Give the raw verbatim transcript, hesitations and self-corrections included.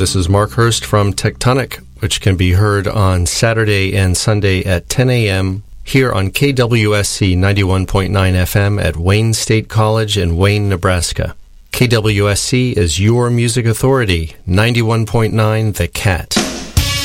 this is Mark Hurst from Tectonic, which can be heard on Saturday and Sunday at ten a.m. here on K W S C ninety-one point nine F M at Wayne State College in Wayne, Nebraska. K W S C is your music authority, ninety-one point nine The Cat.